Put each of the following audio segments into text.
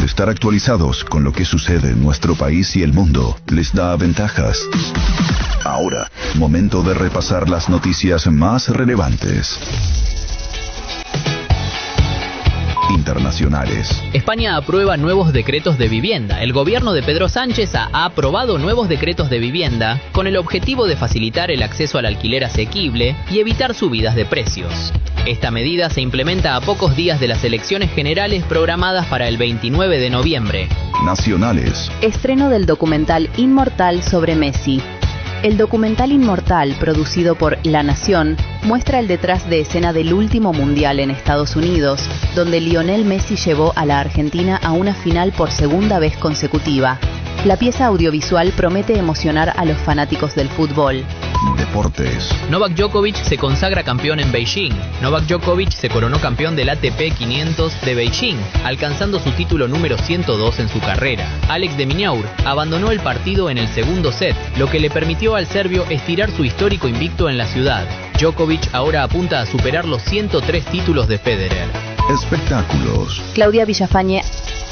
Estar actualizados con lo que sucede en nuestro país y el mundo les da ventajas. Ahora, momento de repasar las noticias más relevantes. Internacionales. España aprueba nuevos decretos de vivienda. El gobierno de Pedro Sánchez ha aprobado nuevos decretos de vivienda con el objetivo de facilitar el acceso al alquiler asequible y evitar subidas de precios. Esta medida se implementa a pocos días de las elecciones generales programadas para el 29 de noviembre. Nacionales. Estreno del documental Inmortal sobre Messi. El documental Inmortal, producido por La Nación, muestra el detrás de escena del último mundial en Estados Unidos, donde Lionel Messi llevó a la Argentina a una final por segunda vez consecutiva. La pieza audiovisual promete emocionar a los fanáticos del fútbol. Deportes. Novak Djokovic se consagra campeón en Beijing. Novak Djokovic se coronó campeón del ATP 500 de Beijing, alcanzando su título número 102 en su carrera. Alex de Minaur abandonó el partido en el segundo set, lo que le permitió al serbio estirar su histórico invicto en la ciudad. Djokovic ahora apunta a superar los 103 títulos de Federer. Espectáculos. Claudia Villafañe.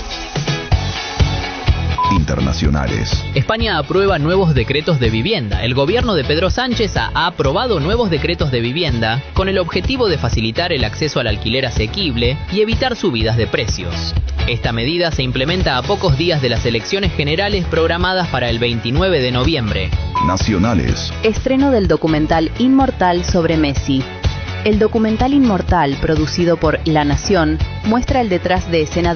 Internacionales. España aprueba nuevos decretos de vivienda. El gobierno de Pedro Sánchez ha aprobado nuevos decretos de vivienda con el objetivo de facilitar el acceso al alquiler asequible y evitar subidas de precios. Esta medida se implementa a pocos días de las elecciones generales programadas para el 29 de noviembre. Nacionales. Estreno del documental Inmortal sobre Messi. El documental Inmortal, producido por La Nación, muestra el detrás de escena